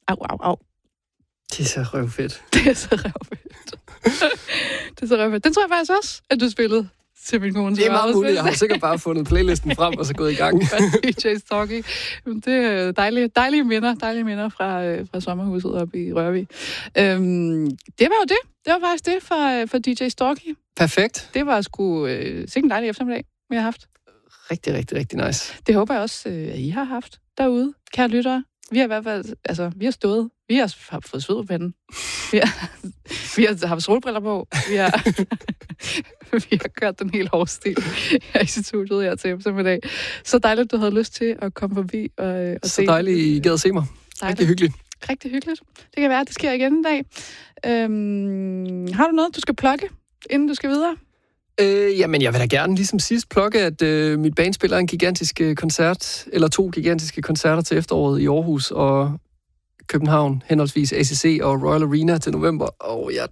Au. Det er så røvfedt. Det er så røvfedt. Den tror jeg faktisk også, at du spillede til min kone. Det er meget muligt. Jeg har sikkert bare fundet playlisten frem og så gået i gang. DJ Stalky. Det er dejlige minder fra sommerhuset oppe i Rørvig. Det var jo det. Det var faktisk det for DJ Stalky. Perfekt. Det var sgu sikkert en dejlig eftermiddag, vi har haft. Rigtig, rigtig, rigtig nice. Det håber jeg også, at I har haft derude, kære lyttere. Vi har i hvert fald, vi har stået. Vi har fået sved på panden. Vi har haft solbriller på. Vi har kørt den helt hårde stil her i studiet her til eftermiddag. Så dejligt, du havde lyst til at komme forbi og se. Så dejligt, I gad at se mig. Rigtig hyggeligt. Rigtig hyggeligt. Det kan være, at det sker igen en dag. Har du noget, du skal plukke, inden du skal videre? Jamen, jeg vil da gerne ligesom sidst plukke, at mit band spiller en gigantisk koncert, eller 2 gigantiske koncerter til efteråret i Aarhus og København, henholdsvis ACC og Royal Arena til november. Og jeg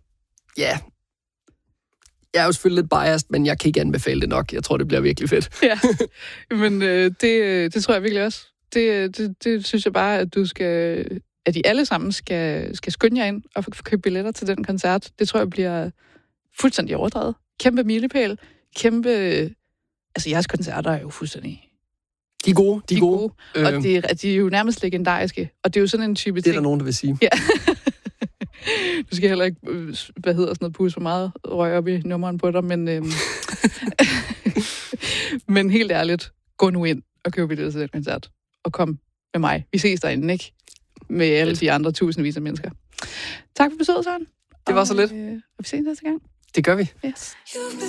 er jo selvfølgelig lidt biased, men jeg kan ikke anbefale det nok. Jeg tror, det bliver virkelig fedt. Ja, men det tror jeg virkelig også. Det synes jeg bare, at I alle sammen skal skynde jer ind og få købt billetter til den koncert. Det tror jeg bliver fuldstændig overdrevet. Kæmpe milepæl. Kæmpe... Altså, jeres koncerter er jo fuldstændig... De er gode. De er gode. Og de er jo nærmest legendariske. Og det er jo sådan en type ting... Det er der nogen, der vil sige. Ja. Du skal heller ikke, pusse for meget røg op i nummeren på dig, men... men helt ærligt, gå nu ind og køb billetter til den koncert. Og kom med mig. Vi ses derinde, ikke? Med alle de andre tusindvis af mennesker. Tak for besøget, Søren. Det var så lidt. Og vi ses næste gang. Det gør vi. Yes.